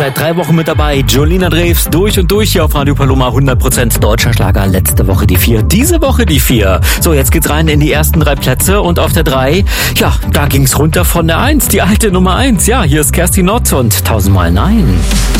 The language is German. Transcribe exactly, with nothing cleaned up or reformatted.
Seit drei Wochen mit dabei. Jolina Drews durch und durch hier auf Radio Paloma. hundert Prozent deutscher Schlager. Letzte Woche die vier, diese Woche die vier. So, jetzt geht's rein in die ersten drei Plätze. Und auf der drei, ja, da ging's runter von der eins. Die alte Nummer eins. Ja, hier ist Kerstin Ott und tausendmal Nein.